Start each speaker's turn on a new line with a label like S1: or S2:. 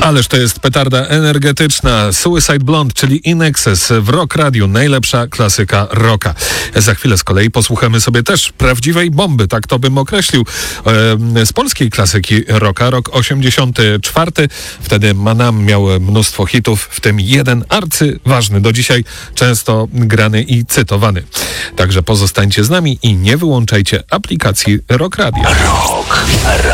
S1: Ależ to jest petarda energetyczna. Suicide Blonde, czyli In Excess w Rock Radio. Najlepsza klasyka rocka. Za chwilę z kolei posłuchamy sobie też prawdziwej bomby, tak to bym określił, z polskiej klasyki rocka. Rok 84. Wtedy Manam miał mnóstwo hitów, w tym jeden arcyważny, do dzisiaj często grany i cytowany. Także pozostańcie z nami i nie wyłączajcie aplikacji Rock Radio.